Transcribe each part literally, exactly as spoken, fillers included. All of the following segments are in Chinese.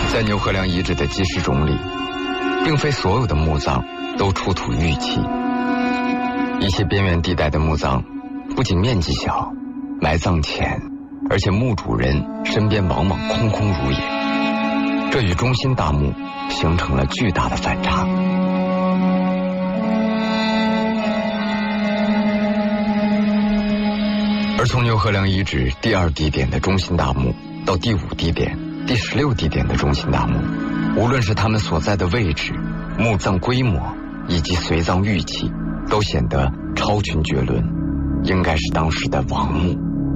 在牛河梁遗址的基石冢里，并非所有的墓葬都出土玉器，一些边缘地带的墓葬不仅面积小，埋葬浅，而且墓主人身边往往空空如也，这与中心大墓形成了巨大的反差。而从牛河梁遗址第二地点的中心大墓到第五地点、第十六地点的中心大墓，无论是他们所在的位置、墓葬规模以及随葬玉器，都显得超群绝伦，应该是当时的王墓。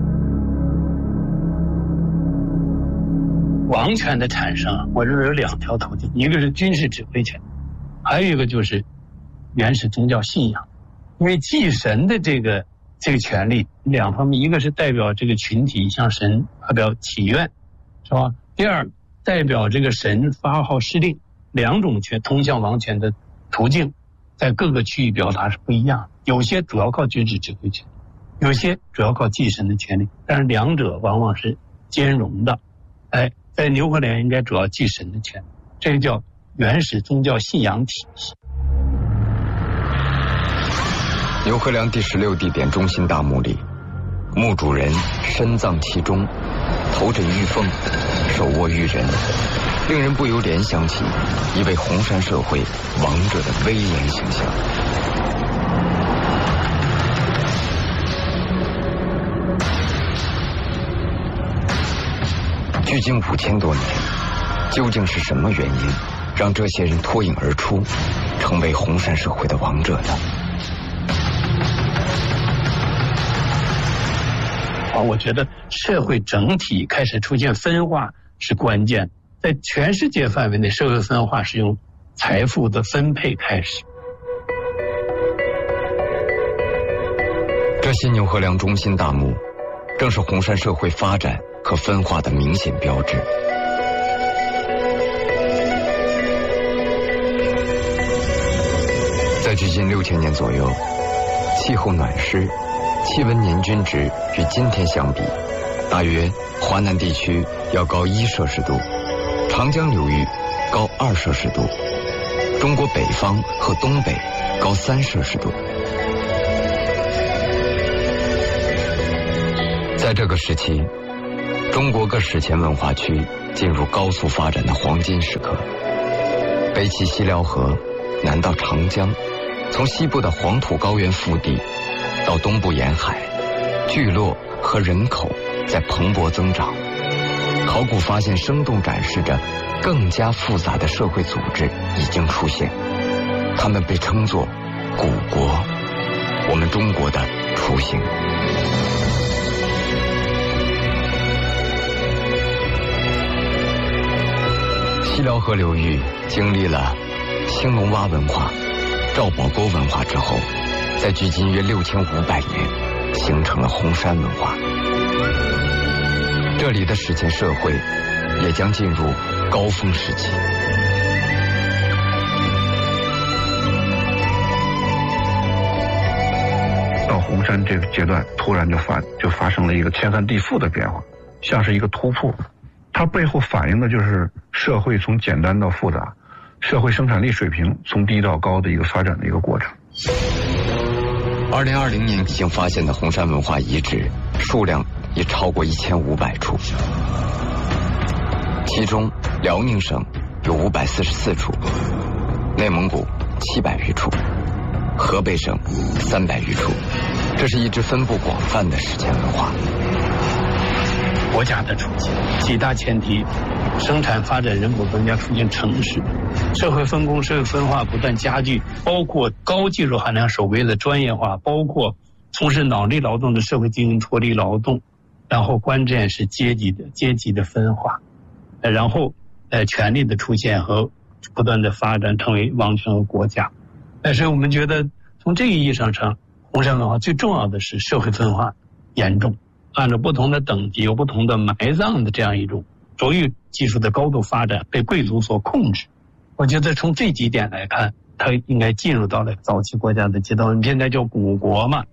王权的产生，我认为有两条途径，一个是军事指挥权，还有一个就是原始宗教信仰。因为祭神的这个这个权利两方面，一个是代表这个群体向神发表祈愿，是吧？第二，代表这个神发号施令，两种权通向王权的途径，在各个区域表达是不一样的。有些主要靠军事指挥权，有些主要靠祭神的权利，但是两者往往是兼容的。哎，在牛河梁应该主要祭神的权利，这个叫原始宗教信仰体系。 牛河梁第十六地点中心大墓里，墓主人身葬其中，头枕玉凤，手握玉人，令人不由联想起一位红山社会王者的威严形象。距今五千多年，究竟是什么原因让这些人脱颖而出，成为红山社会的王者呢？ 我觉得社会整体开始出现分化是关键，在全世界范围内，社会分化是由财富的分配开始。 这些牛河梁中心大墓，正是红山社会发展和分化的明显标志。在距今六千年左右，气候暖湿，气温年均值与今天相比，大约华南地区要高一摄氏度，长江流域高二摄氏度，中国北方和东北高三摄氏度。在这个时期，中国各史前文化区进入高速发展的黄金时刻，北起西辽河，南到长江，从西部的黄土高原腹地到东部沿海，聚落和人口在蓬勃增长。考古发现生动展示着更加复杂的社会组织已经出现，它们被称作古国，我们中国的雏形。西辽河流域经历了青龙洼文化、赵堡沟文化之后，在距今约六千五百年形成了红山文化。这里的史前社会也将进入高峰时期。 到红山这个阶段，突然就发就发生了一个天翻地覆的变化，像是一个突破。它背后反映的就是社会从简单到复杂，社会生产力水平从低到高的一个发展的一个过程。 二零二零年已经发现的红山文化遗址数量已超过一千五百处，其中辽宁省有五百四十四处，内蒙古七百余处，河北省三百余处。这是一支分布广泛的史前文化。 国家的出现，几大前提：生产发展、人口增加，出现城市，社会分工、社会分化不断加剧，包括高技术含量手艺的专业化，包括从事脑力劳动的社会进行脱离劳动，然后关键是阶级的阶级的分化，呃，然后呃权力的出现和不断的发展，成为王权和国家。但是我们觉得，从这个意义上上，红山文化最重要的是社会分化严重。按照不同的等级有不同的埋葬的这样一种卓越技术的高度发展被贵族所控制。我觉得从这几点来看，它应该进入到了早期国家的阶段，现在叫古国嘛。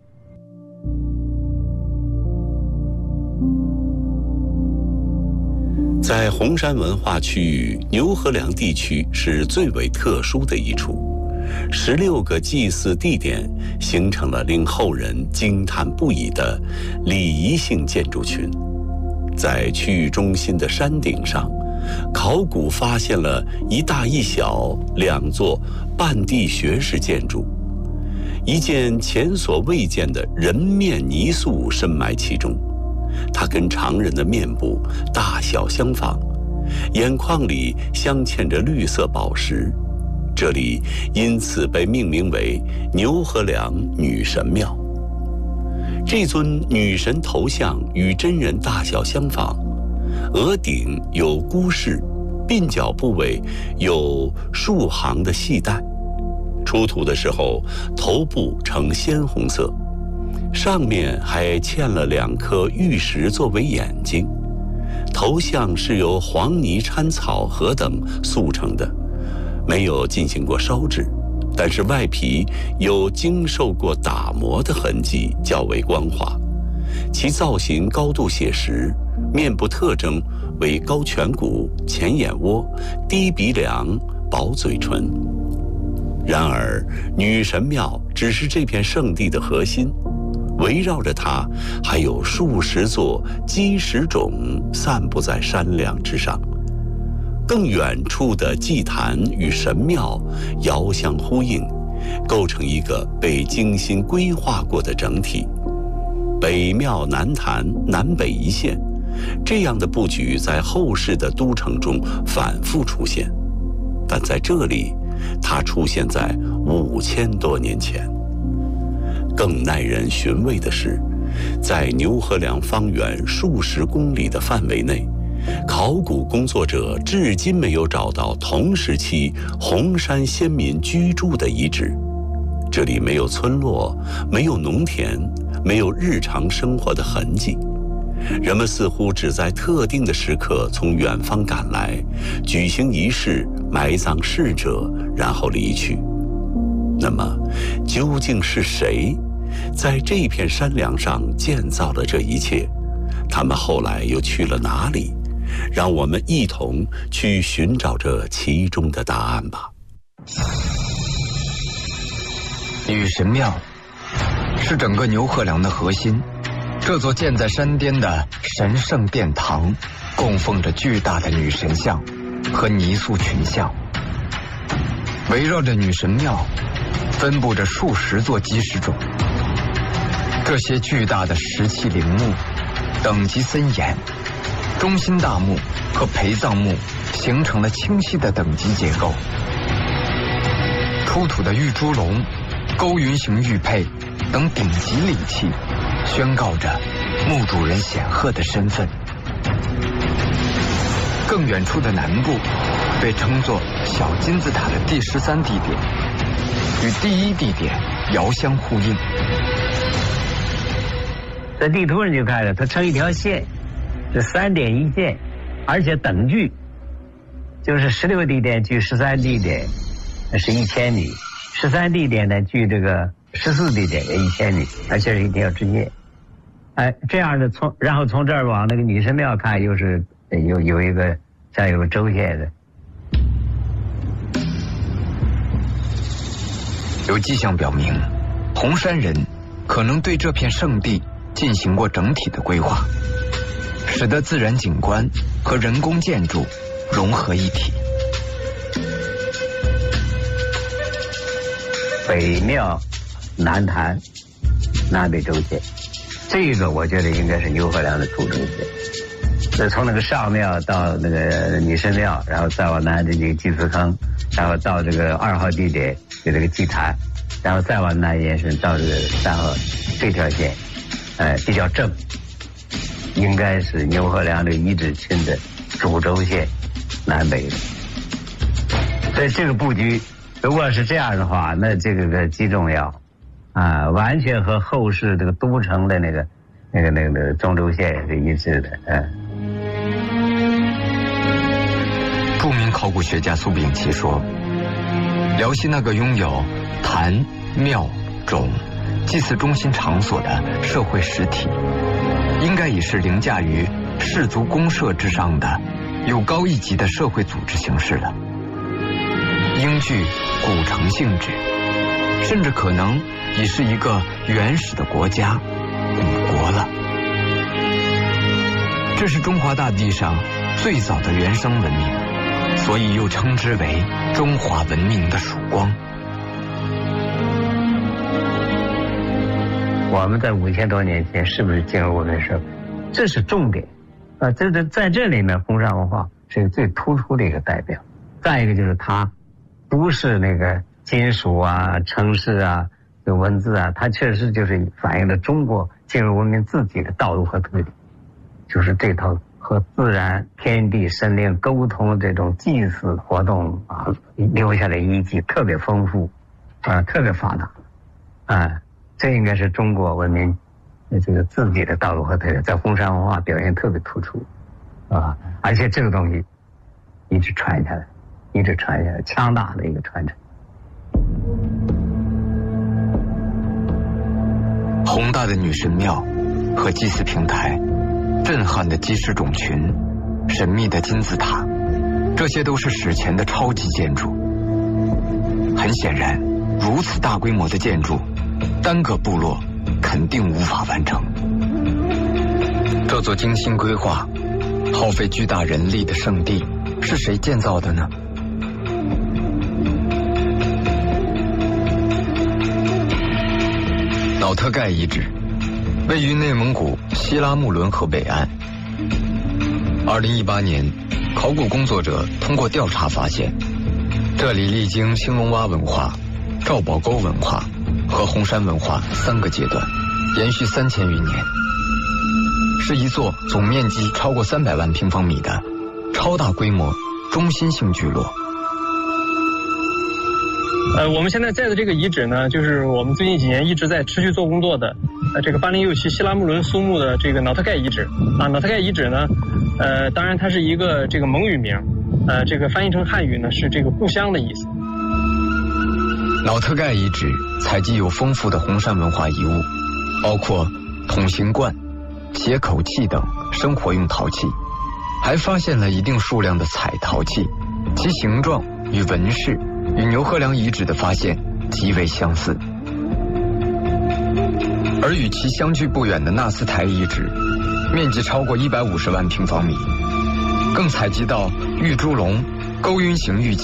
在红山文化区域，牛河梁地区是最为特殊的一处。十六个祭祀地点形成了令后人惊叹不已的礼仪性建筑群。在区域中心的山顶上，考古发现了一大一小两座半地穴式建筑，一件前所未见的人面泥塑深埋其中。它跟常人的面部大小相仿，眼眶里镶嵌着绿色宝石，这里因此被命名为牛河梁女神庙。这尊女神头像与真人大小相仿，额顶有箍饰，鬓角部位有数行的细带，出土的时候头部呈鲜红色，上面还嵌了两颗玉石作为眼睛。头像是由黄泥掺草禾等塑成的，没有进行过烧制，但是外皮有经受过打磨的痕迹，较为光滑。其造型高度写实，面部特征为高颧骨、前眼窝、低鼻梁、薄嘴唇。然而，女神庙只是这片圣地的核心，围绕着它还有数十座基石冢散布在山梁之上。更远处的祭坛与神庙遥相呼应，构成一个被精心规划过的整体。北庙南坛南北一线，这样的布局在后世的都城中反复出现，但在这里，它出现在五千多年前。更耐人寻味的是，在牛河梁方圆数十公里的范围内，考古工作者至今没有找到同时期红山先民居住的遗址。这里没有村落，没有农田，没有日常生活的痕迹。人们似乎只在特定的时刻从远方赶来，举行仪式，埋葬逝者，然后离去。那么，究竟是谁在这片山梁上建造了这一切？他们后来又去了哪里？让我们一同去寻找这其中的答案吧。 女神庙是整个牛河梁的核心，这座建在山巅的神圣殿堂，供奉着巨大的女神像和泥塑群像。围绕着女神庙，分布着数十座基石冢。这些巨大的石砌陵墓，等级森严，中心大墓和陪葬墓形成了清晰的等级结构。出土的玉猪龙、勾云形玉佩等顶级礼器，宣告着墓主人显赫的身份。更远处的南部被称作小金字塔的第十三地点，与第一地点遥相呼应。 在地图上就看着它成一条线，是三点一线，而且等距就是十六地点距十三地点是一千米，十三地点呢距这个十四地点也一千米，而且是一条直线。哎，这样的从然后从这儿往那个女神庙看，又是有有一个像有个轴线的。 有迹象表明，红山人可能对这片圣地进行过整体的规划，使得自然景观和人工建筑融合一体。 北庙南坛南北轴线，这个我觉得应该是牛河梁的主轴线。这从那个上庙到那个女神庙，然后再往南这个祭祀坑，然后到这个二号地点有这个祭坛，然后再往南延伸到这个三号，这条线哎，比较正，应该是牛河梁这个遗址群的主轴线，南北的。所以这个布局如果是这样的话，那这个个极重要啊，完全和后世这个都城的那个那个那个那个中轴线也是一致的。嗯。 著名考古学家苏秉琦说，辽西那个拥有坛、庙、冢、祭祀中心场所的社会实体，应该已是凌驾于氏族公社之上的有高一级的社会组织形式了，应具古城性质，甚至可能已是一个原始的国家古国了。这是中华大地上最早的原生文明，所以又称之为中华文明的曙光。 我们在五千多年前是不是进入文明社会，这是重点啊！这这在这里面，红山文化是最突出的一个代表。再一个就是它不是那个金属啊、城市啊、有文字啊，它确实就是反映了中国进入文明自己的道路和特点，就是这套和自然、天地、神灵沟通这种祭祀活动啊，留下的遗迹特别丰富，啊，特别发达，啊。这应该是中国文明这个自己的道路和特点，在红山文化表现特别突出，啊，而且这个东西一直传下来，一直传下来，强大的一个传承。 宏大的女神庙和祭祀平台，震撼的鸡狮种群，神秘的金字塔，这些都是史前的超级建筑。很显然，如此大规模的建筑，单个部落肯定无法完成。这座精心规划、耗费巨大人力的圣地，是谁建造的呢？瑙特盖遗址位于内蒙古西拉木伦河北岸。二零一八年，考古工作者通过调查发现，这里历经兴隆洼文化、赵堡沟文化和红山文化三个阶段，延续三千余年，是一座总面积超过三百万平方米的超大规模中心性聚落。 呃，我们现在在的这个遗址呢，就是我们最近几年一直在持续做工作的，呃，这个巴林右旗西拉木伦苏木的这个瑙特盖遗址啊。瑙特盖遗址呢，呃，当然它是一个这个蒙语名，呃，这个翻译成汉语呢是这个故乡的意思。 瑙特盖遗址采集有丰富的红山文化遗物，包括筒形罐、斜口器等生活用陶器，还发现了一定数量的彩陶器，其形状与纹饰与牛河梁遗址的发现极为相似。而与其相距不远的纳斯台遗址，面积超过一百五十万平方米，更采集到玉猪龙、钩晕形玉器。